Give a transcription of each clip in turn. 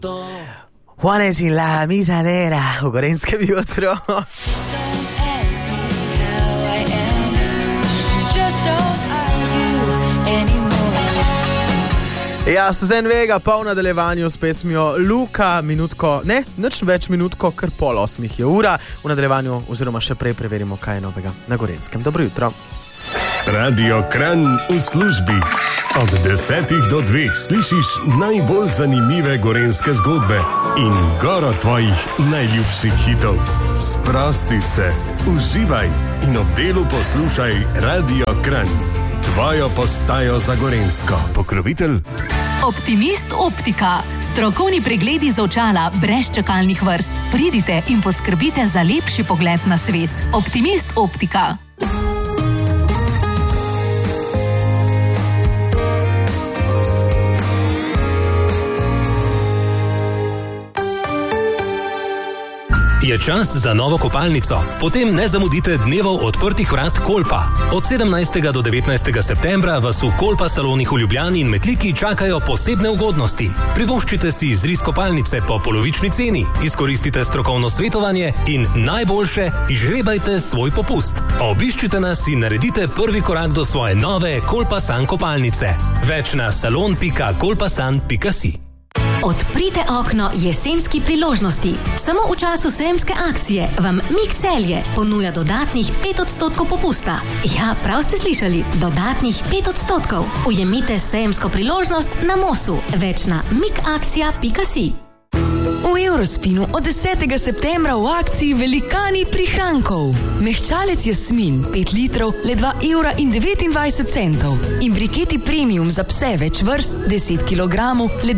Juanes in la misa nera v Gorenjskem jutro. Ja, Suzen Vega pa v nadaljevanju s pesmijo Luka, minutko, ne, nič več minutko, kar 7:30 je ura. V nadaljevanju oziroma še prej preverimo, kaj je novega na Gorenjskem. Dobro jutro. Radio Kranj v službi. Od 10 do 2 slišiš najbolj zanimive gorenjske zgodbe in goro tvojih najljubših hitov. Sprosti se, uživaj in ob delu poslušaj Radio Kranj. Tvojo postajo za Gorenjsko. Pokrovitelj Optimist Optika. Strokovni pregledi za očala brez čakalnih vrst. Pridite in poskrbite za lepši pogled na svet. Optimist Optika. Je čas za novo kopalnico? Potem ne zamudite dnevov odprtih vrat Kolpa. Od 17. do 19. septembra vas v Kolpa salonih v Ljubljani in Metliki čakajo posebne ugodnosti. Privoščite si izris kopalnice po polovični ceni, izkoristite strokovno svetovanje in najboljše, izžrebajte svoj popust. Obiščite nas in naredite prvi korak do svoje nove Kolpa San kopalnice. Več na salon.kolpasan.si. Odprite okno jesenski priložnosti. Samo v času sejemske akcije vam Mik Celje ponuja dodatnih 5% popusta. Ja, prav ste slišali, dodatnih 5%. Ujemite sejemsko priložnost na Mosu. Več na mikakcija.si. V Eurospinu od 10. septembra v akciji Velikani prihrankov. Mehčalec Jasmin 5 litrov le 2,29 €. In briketi premium za pse več vrst 10 kilogramov le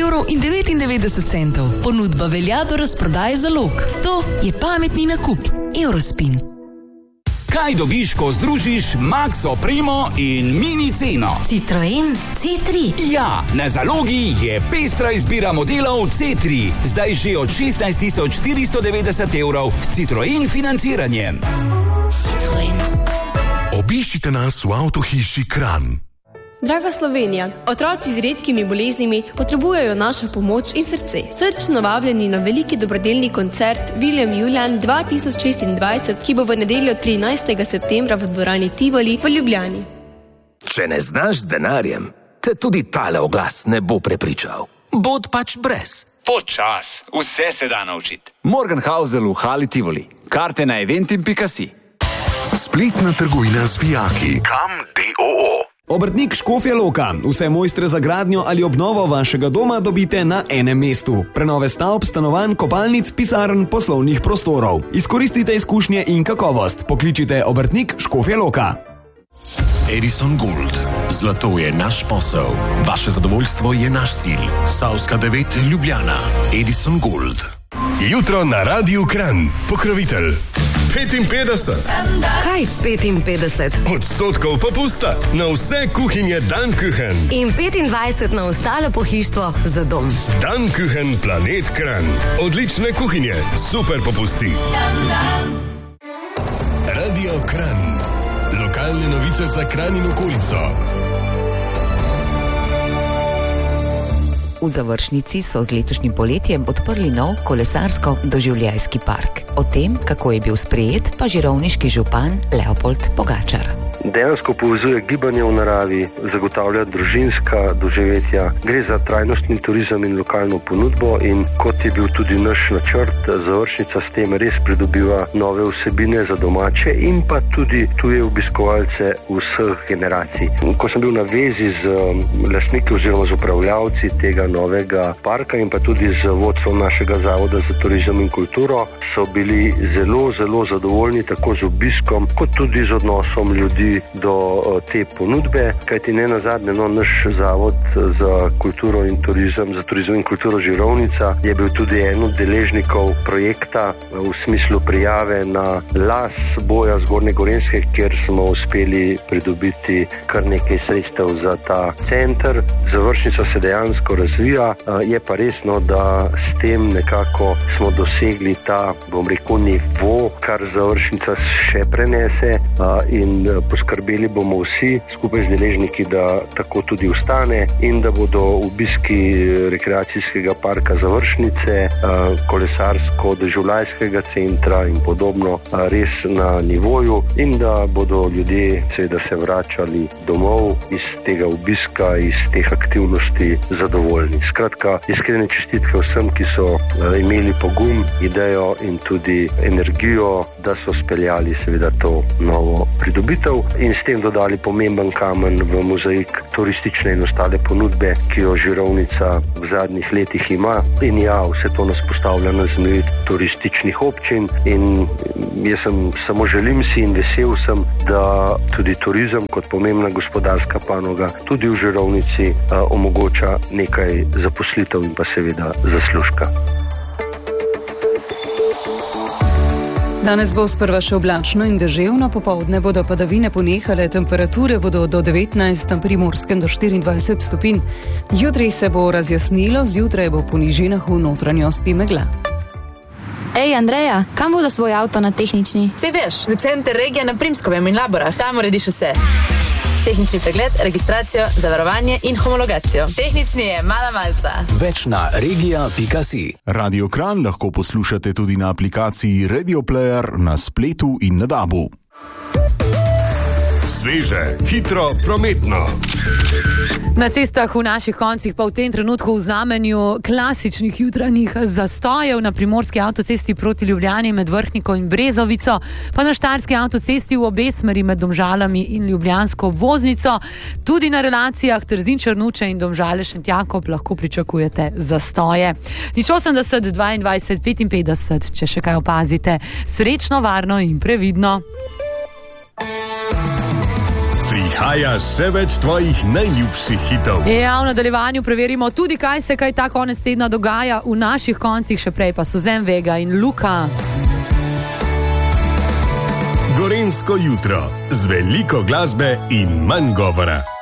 9,99 €. Ponudba velja do razprodaje zalog. To je pametni nakup. Eurospin. Kaj dobiš, ko združiš Max Opremo in mini ceno? Citroen C3. Ja, na zalogi je pestra izbira modelov C3. Zdaj že od 16.490 € s Citroen financiranjem. Citroen. Obiščite nas v avtohiši Kranj. Draga Slovenija, otroci z redkimi boleznimi potrebujejo našo pomoč in srce. Srčno vabljeni na veliki dobrodelni koncert William Julian 2026, ki bo v nedeljo 13. septembra v dvorani Tivoli v Ljubljani. Če ne znaš z denarjem, te tudi tale oglas ne bo prepričal. Bod pač brez. Počas, vse se da naučiti. Morgenhausel v hali Tivoli. Karte na eventim.si. Spletna trgovina z vijaki. Kam DOO. Obrtnik Škofja Loka. Vse mojstre za gradnjo ali obnovo vašega doma dobite na enem mestu. Prenove stavb, stanovanj, kopalnic, pisarn, poslovnih prostorov. Izkoristite izkušnje in kakovost. Pokličite Obrtnik Škofja Loka. Edison Gold. Zlato je naš posel. Vaše zadovoljstvo je naš cilj. Savska 9 Ljubljana. Edison Gold. Jutro na Radiu Kranj. Pokrovitelj 55. Kaj 55? % popusta na vse kuhinje Dankuchen. In 25 na ostalo pohištvo za dom. Dankuchen Planet Kranj. Odlične kuhinje, super popusti. Radio Kranj. Lokalne novice za Kranj in okolico. V Završnici so z letošnjim poletjem odprli nov kolesarsko-doživljajski park. O tem, kako je bil sprejet, pa žirovniški župan Leopold Pogačar. Dejansko povezuje gibanje v naravi, zagotavlja družinska doživetja. Gre za trajnostni turizem in lokalno ponudbo in kot je bil tudi naš načrt, Završnica s tem res pridobiva nove vsebine za domače in pa tudi tuje obiskovalce vseh generacij. Ko sem bil na vezi z lastniki oziroma z upravljavci tega novega parka in pa tudi z vodstvom našega Zavoda za turizem in kulturo, so bili zelo, zelo zadovoljni tako z obiskom kot tudi z odnosom ljudi do te ponudbe, kajti ne nazadnje, naš Zavod za kulturo in turizem, za turizem in kulturo Žirovnica je bil tudi en od deležnikov projekta v smislu prijave na las boja Zgornje Gorenjske, kjer smo uspeli pridobiti kar nekaj sredstev za ta center. Završnica se dejansko razvija, je pa resno, da s tem nekako smo dosegli ta, bom rekel, nivo, kar Završnica še prenese in poskušamo poskrbeli bomo vsi skupaj z deležniki, da tako tudi ostane in da bodo obiski rekreacijskega parka Završnice, kolesarsko-doživljajskega centra in podobno res na nivoju in da bodo ljudje seveda se vračali domov iz tega obiska, iz teh aktivnosti zadovoljni. Skratka, iskrene čestitke vsem, ki so imeli pogum, idejo in tudi energijo, da so speljali seveda to novo pridobitev in s tem dodali pomemben kamen v mozaik turistične in ostale ponudbe, ki jo Žirovnica v zadnjih letih ima. In ja, vse to nas postavlja na zemljevid turističnih občin in jaz samo želim si in vesel sem, da tudi turizem kot pomembna gospodarska panoga tudi v Žirovnici omogoča nekaj zaposlitev in pa seveda zaslužka. Danes bo sprva še oblačno in deževno, popoldne bodo padavine ponehale, temperature bodo do 19, na Primorskem do 24 stopinj. Jutri se bo razjasnilo, zjutraj bo po nižinah v notranjosti megla. Ej, Andreja, kam bo za svoj avto na tehnični? Sej veš, v center regije na Primskovem in Laborah, tam urediš vse. Tehnični pregled, registracijo, zavarovanje in homologacijo. Tehnični je mala malca. Več na regija.si. Radio Kranj lahko poslušate tudi na aplikaciji Radio Player, na spletu in na DAB-u. Sveže, hitro, prometno. Na cestah v naših koncih pa v tem trenutku v znamenju klasičnih jutranjih zastojev na primorski avtocesti proti Ljubljani med Vrhniko in Brezovico, pa na štajerski avtocesti v obe smeri med Domžalami in ljubljansko obvoznico. Tudi na relacijah Trzin-Črnuče in Domžale-Šentjakob lahko pričakujete zastoje. 80 22 55, če še kaj opazite. Srečno, varno in previdno. Prihaja še več tvojih najljubših hitov. Ja, v nadaljevanju preverimo tudi, kaj se ta konec tedna dogaja v naših koncih, še prej pa Suzanne Vega in Luka. Gorenjsko jutro z veliko glasbe in manj govora.